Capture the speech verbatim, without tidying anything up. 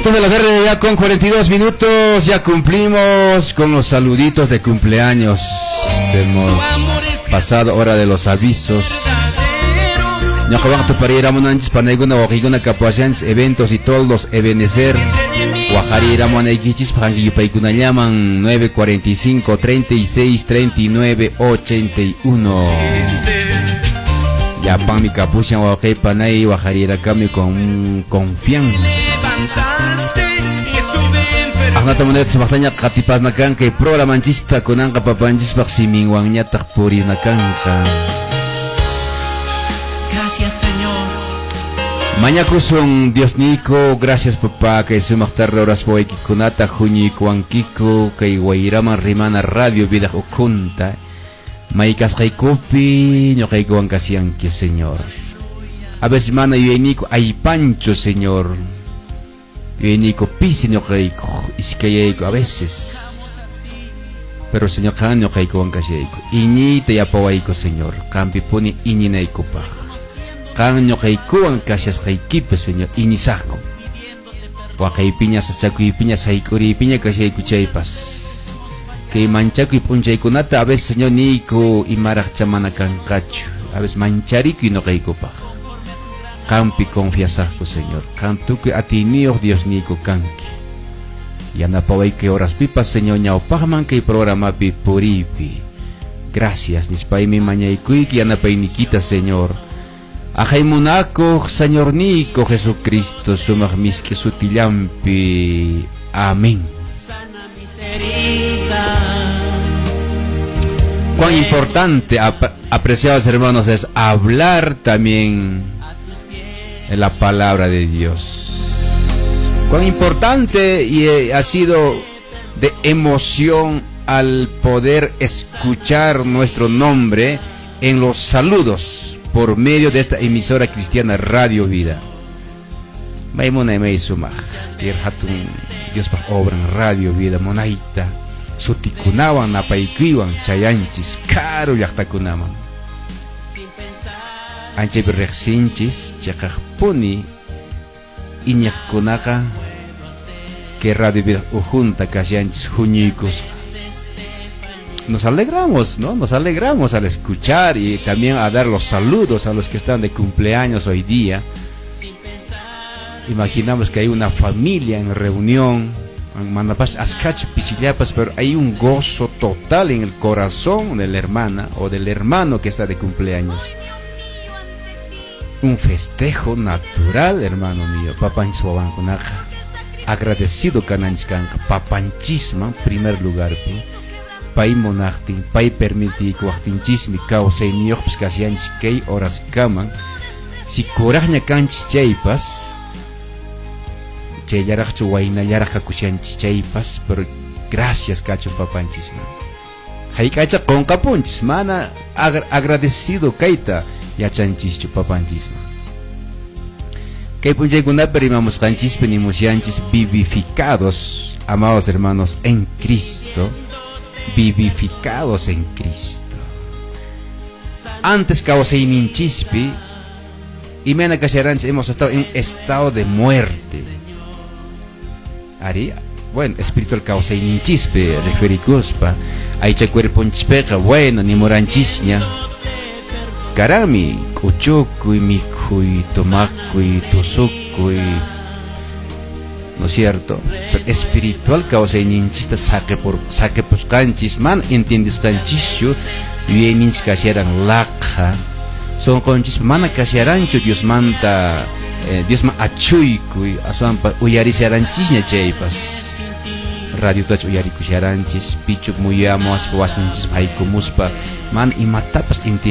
dos de la tarde ya con cuarenta y dos minutos, ya cumplimos con los saluditos de cumpleaños. Hemos pasado hora de los avisos. Ya que vamos a parir a monanchis para ninguna ojiguna capuachans eventos y todos los ebenecer. Guajari ramón equichis para que yupaikuna llaman nueve cuarenta y cinco, treinta y seis, treinta y nueve, ochenta y uno. Ya pan mi capucha guajay panay guajari rakami con confianza. Ahnata monet sebahtanya katipas nakan kay programanchista kunang kapapanchis baksimingwang niya takpuri nakan ka. Gracias, Señor. Mañakusong Dios Nico, gracias papá kay sumaktar oras po ikikunata junyi kuangkiko kay wairama rimana radio vida ukunta. Maikas kay kopi nyo kay kuang kasiyang ki Señor. Abes mana yueniko ay pancho Señor. Yueniko pisinyo kay iskayayko a veces. Pero Señor kanyo kay kuang kasiyayko. Ini tayapawayko Señor. Kampi po ni ininayko pa. Kanyo kay kuang kasiyas kay kipe Señor. Inisako. Wakay pinya sa chakuy pinya sa hikuri pinya kasiyayko chaypas. Kay manchakuy punchay kunata a veces Señor niko imarak chamanakan kachu. A veces manchariko ino kay ko pa. Kampi confianza ko Señor. Kantukoy atiniyo Dios niko kanki. Yana paway kay oras pipas Señor nyao pahaman kay programa pi puripi. Gracias nispay mi mañaykuy yana pay nikita Señor. Akay munako Señor niko Jesucristo sumag miski sutillampi. Amén. Cuán importante, ap apreciados hermanos, es hablar también en la palabra de Dios. Cuán importante y eh, ha sido de emoción al poder escuchar nuestro nombre en los saludos por medio de esta emisora cristiana Radio Vida. Maimuna mei sumah, Dios pa obra en Radio Vida monaita. Sutikunawan napaykiwan chayanchis caro yaktakunaman. Anche berreksinchis chakakpuni iñakkunaka que Radio Vida ujunta kasyanchis juñicos. Nos alegramos, ¿no? Nos alegramos al escuchar y también a dar los saludos a los que están de cumpleaños hoy día. Imaginamos que hay una familia en reunión. Pero hay un gozo total en el corazón de la hermana o del hermano que está de cumpleaños. Un festejo natural, hermano mío. Agradecido cananchkanka. Papanchisma, primer lugar. Pai monachtin, pai permiti kuachtinchismi causa y niojps kasianchis kei horas kaman. Si corajña canchis chaypas. Che yarak chuwaina yarak kakusyanchis chaypas, pero gracias kacho papanchis. Hay kacha con capunchis, mana agra agradecido kaita yachanchis chu papanchis. Kay punchay kuna perimamos kanchis penimusianchis vivificados, amados hermanos en Cristo, vivificados en Cristo. Antes causa ininchispi y mena kasharanchis hemos estado en un estado de muerte. Ari, bueno, espiritual causa ininchispe, refericuspa, aicha cuerpo nchispeka, bueno, ni moranchisña. Karami, kuchukuy, mikuy, tomakuy, tusukuy, ¿no es cierto? Pero espiritual causa ininchista saque por saque pues canchis, man, entiendes canchisio, y inins kasieran lakha, son conchis, mana kasierancho, Dios manta. Eh, Dios ma achuykuy aswampa uyari siaranchis chaypas radio touch uyari kusiaranchis pichuk muyamo aspawasanchis haykumuspa man imatapas inti